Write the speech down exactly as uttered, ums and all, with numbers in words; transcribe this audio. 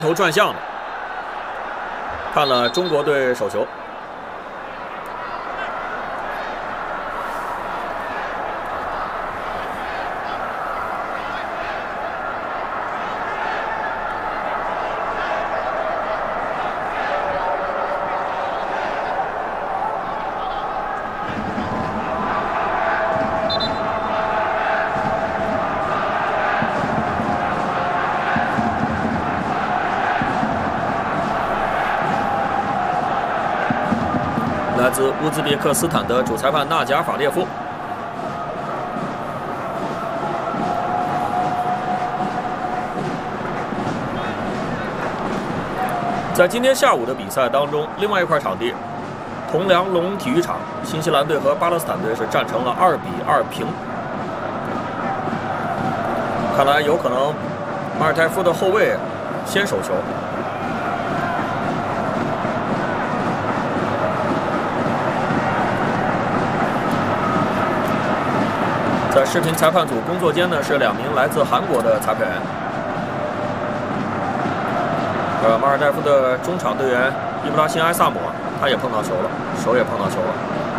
头转向的，判了中国队手球。 来自乌兹别克斯坦的主裁判纳贾法列夫。在今天下午的比赛当中，另外一块场地，铜梁龙体育场，新西兰队和巴勒斯坦队是战成了二比二平。看来有可能马尔代夫的后卫先手球。 在视频裁判组工作间呢，是两名来自韩国的裁判员。呃，马尔代夫的中场队员伊布拉辛埃萨姆，他也碰到球了，手也碰到球了。